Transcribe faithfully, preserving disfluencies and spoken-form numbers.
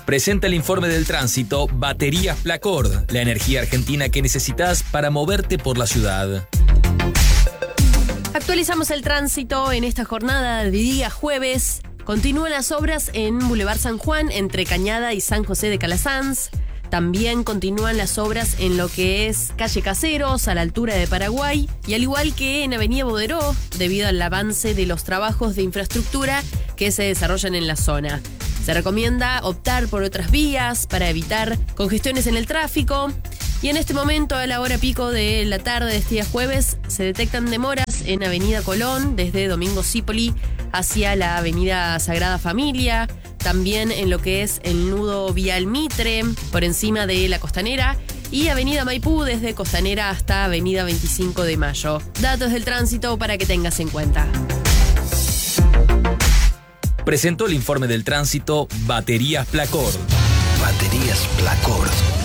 Presenta el informe del tránsito Baterías Placord, la energía argentina que necesitas para moverte por la ciudad. Actualizamos el tránsito en esta jornada de día jueves. Continúan las obras en Boulevard San Juan, entre Cañada y San José de Calasanz. También continúan las obras en lo que es calle Caseros, a la altura de Paraguay, y al igual que en Avenida Boderó, debido al avance de los trabajos de infraestructura que se desarrollan en la zona. Se recomienda optar por otras vías para evitar congestiones en el tráfico. Y en este momento, a la hora pico de la tarde de este día jueves, se detectan demoras en Avenida Colón, desde Domingo Cipolli hacia la Avenida Sagrada Familia. También en lo que es el nudo vial Mitre, por encima de la Costanera. Y Avenida Maipú, desde Costanera hasta Avenida veinticinco de Mayo. Datos del tránsito para que tengas en cuenta. Presentó el informe del tránsito Baterías Placord. Baterías Placord.